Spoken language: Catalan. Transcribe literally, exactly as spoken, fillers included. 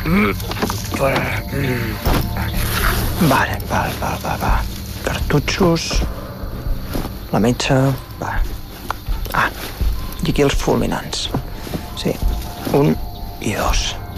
Vale, val, val, val, va. Cartutxos... La metxa... Va. Ah, i aquí els fulminants. Sí, un i dos.